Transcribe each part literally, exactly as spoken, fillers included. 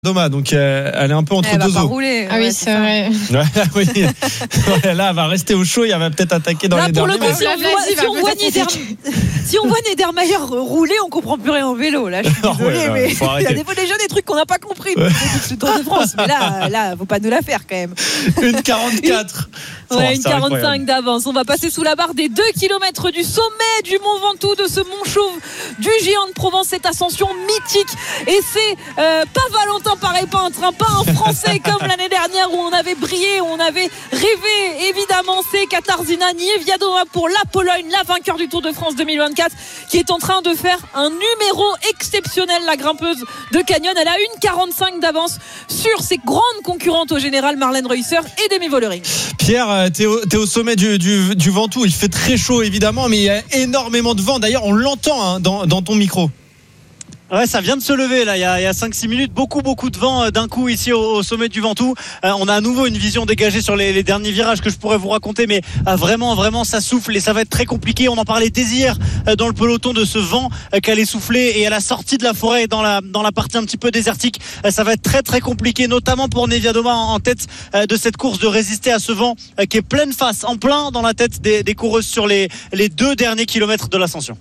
Thomas, donc euh, elle est un peu entre elle deux va pas eaux. rouler. Ah ouais, oui, c'est vrai. Ouais, oui. Ouais, là, elle va rester au chaud et elle va peut-être attaquer dans là, les pour derniers. le coup, si on voit, si on voit Nieder... si on voit Niedermayer rouler, on comprend plus rien en vélo. Là, je suis désolée, ouais, ouais, mais il y a des fois déjà des trucs qu'on n'a pas compris. Ouais. Le Tour de France, mais là, là, faut pas nous la faire quand même. Une quarante-quatre. Ouais, une quarante-cinq d'avance. On va passer sous la barre des deux kilomètres du sommet du Mont Ventoux, de ce Mont Chauve du Géant de Provence, cette ascension mythique. Et c'est euh, pas Valentin Paré-Peintre, hein, pas un Français comme l'année dernière où on avait brillé, où on avait rêvé. Évidemment, c'est Katarzyna Niewiadoma pour la Pologne, la vainqueur du Tour de France deux mille vingt-quatre, qui est en train de faire un numéro exceptionnel, la grimpeuse de Canyon. Elle a une quarante-cinq d'avance sur ses grandes concurrentes au général, Marlène Reusser et Demi Vollering. Pierre, t'es au, t'es au sommet du, du, du Ventoux. Il fait très chaud évidemment, mais il y a énormément de vent. D'ailleurs, on l'entend hein, dans, dans ton micro. Ouais, ça vient de se lever là, il y a, il y a cinq six minutes, beaucoup beaucoup de vent euh, d'un coup ici au, au sommet du Ventoux. Euh, on a à nouveau une vision dégagée sur les, les derniers virages que je pourrais vous raconter, mais euh, vraiment vraiment ça souffle et ça va être très compliqué. On en parlait dès hier euh, dans le peloton de ce vent euh, qu'allait souffler, et à la sortie de la forêt, dans la dans la partie un petit peu désertique, euh, ça va être très très compliqué, notamment pour Niewiadoma en, en tête euh, de cette course, de résister à ce vent euh, qui est pleine face, en plein dans la tête des, des coureuses sur les les deux derniers kilomètres de l'ascension.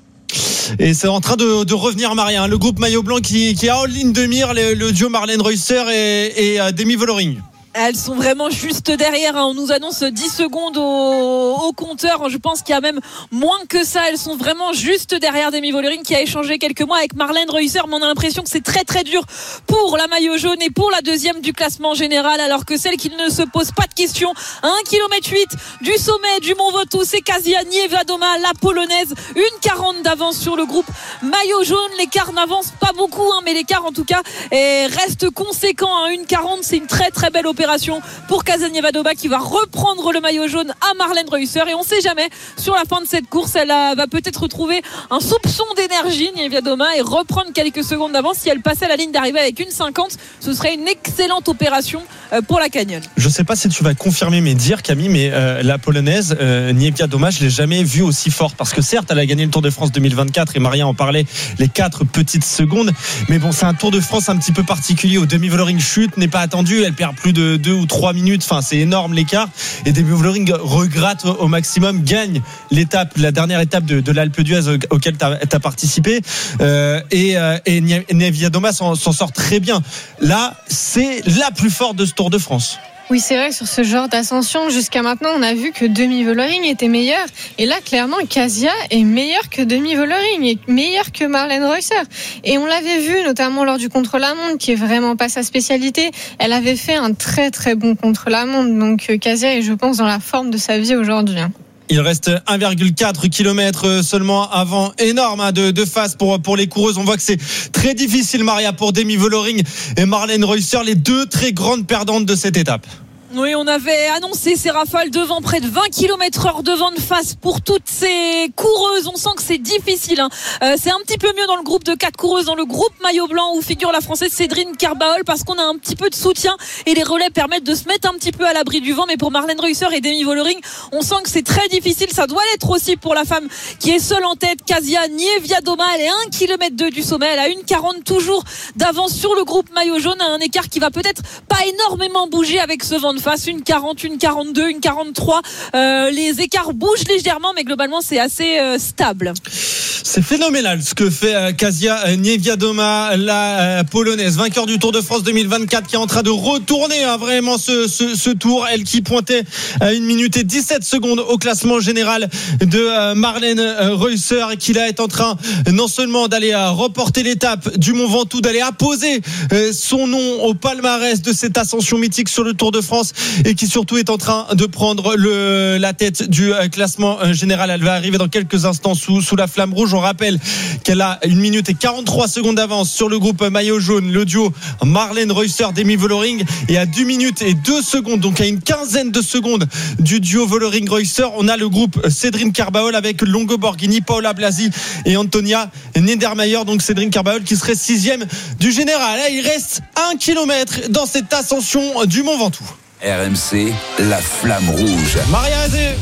Et c'est en train de, de revenir, Maria, hein, le groupe maillot blanc qui, qui a en ligne de mire le, le duo Marlène Reusser et, et euh, Demi Vollering. Elles sont vraiment juste derrière, hein. On nous annonce dix secondes au, au compteur. Je pense qu'il y a même moins que ça. Elles sont vraiment juste derrière Demi Vollering, qui a échangé quelques mois avec Marlène Reusser. Mais on a l'impression que c'est très très dur pour la maillot jaune et pour la deuxième du classement général, alors que celle qui ne se pose pas de questions à un kilomètre huit du sommet du Mont Ventoux, c'est Kasia Niewiadoma, la polonaise. Une quarante d'avance sur le groupe maillot jaune. L'écart n'avance pas beaucoup, hein, mais l'écart en tout cas est, reste conséquent, hein. Une quarante, c'est une très très belle opération pour Kasia Niewiadoma, qui va reprendre le maillot jaune à Marlène Reusser. Et on ne sait jamais, sur la fin de cette course, elle a, va peut-être retrouver un soupçon d'énergie, Niewiadoma, et reprendre quelques secondes d'avance. Si elle passait la ligne d'arrivée avec une cinquante, ce serait une excellente opération pour la Canyon. Je ne sais pas si tu vas confirmer mes dires, Camille, mais euh, la polonaise euh, Niewiadoma, je ne l'ai jamais vue aussi forte, parce que certes elle a gagné le Tour de France deux mille vingt-quatre et Maria en parlait, les quatre petites secondes, mais bon, c'est un Tour de France un petit peu particulier où Demi Vollering chute, n'est pas attendue, elle perd plus de deux ou trois minutes, enfin c'est énorme l'écart, et Demi Vollering regratte au maximum, gagne l'étape, la dernière étape de, de l'Alpe d'Huez auquel tu as participé, euh, et, euh, et Niewiadoma s'en, s'en sort très bien. Là, c'est la plus forte de ce Tour de France. Oui, c'est vrai que sur ce genre d'ascension, jusqu'à maintenant, on a vu que Demi Vollering était meilleure. Et là, clairement, Kasia est meilleure que Demi Vollering, est meilleure que Marlène Reusser. Et on l'avait vu, notamment lors du contre-la-montre, qui est vraiment pas sa spécialité. Elle avait fait un très très bon contre-la-montre. Donc Kasia est, je pense, dans la forme de sa vie aujourd'hui. Il reste un virgule quatre kilomètres seulement avant, énorme hein, de, de face pour, pour les coureuses. On voit que c'est très difficile, Maria, pour Demi Vollering et Marlène Reusser, les deux très grandes perdantes de cette étape. Oui, on avait annoncé ces rafales de vent, près de vingt kilomètres heure de vent de face pour toutes ces coureuses. On sent que c'est difficile, hein. euh, c'est un petit peu mieux dans le groupe de quatre coureuses, dans le groupe maillot blanc où figure la Française Cédrine Carbaol, parce qu'on a un petit peu de soutien et les relais permettent de se mettre un petit peu à l'abri du vent. Mais pour Marlène Reusser et Demi Vollering, on sent que c'est très difficile. Ça doit l'être aussi pour la femme qui est seule en tête, Kasia Niewiadoma. Elle est à un kilomètre deux du sommet, elle a une quarante toujours d'avance sur le groupe maillot jaune, un écart qui va peut-être pas énormément bouger avec ce vent de face. Une quarante, une quarante-deux, une quarante-trois, euh, les écarts bougent légèrement, mais globalement c'est assez euh, stable. C'est phénoménal ce que fait euh, Kasia Niewiadoma, la euh, polonaise, vainqueur du Tour de France deux mille vingt-quatre, qui est en train de retourner hein, vraiment ce, ce, ce tour. Elle qui pointait à une minute et dix-sept secondes au classement général de euh, Marlène euh, Reusser, qui là est en train non seulement d'aller euh, remporter l'étape du Mont Ventoux, d'aller apposer euh, son nom au palmarès de cette ascension mythique sur le Tour de France, et qui surtout est en train de prendre le, la tête du euh, classement euh, général. Elle va arriver dans quelques instants sous, sous la flamme rouge. On rappelle qu'elle a une minute et quarante-trois secondes d'avance sur le groupe maillot jaune, le duo Marlène Reusser, Demi Vollering, et à deux minutes et deux secondes, donc à une quinzaine de secondes du duo Vollering-Reusser, on a le groupe Cédrine Carbaol avec Longo Borghini, Paola Blasi et Antonia Niedermayer. Donc Cédrine Carbaol qui serait sixième du général. Là, il reste un kilomètre dans cette ascension du Mont Ventoux. R M C, la flamme rouge. Maria Azé.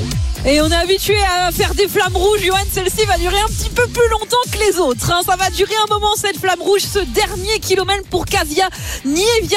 Et on est habitué à faire des flammes rouges, Johan. Celle-ci va durer un petit peu plus longtemps que les autres. Hein. Ça va durer un moment, cette flamme rouge, ce dernier kilomètre pour Kasia Nievia.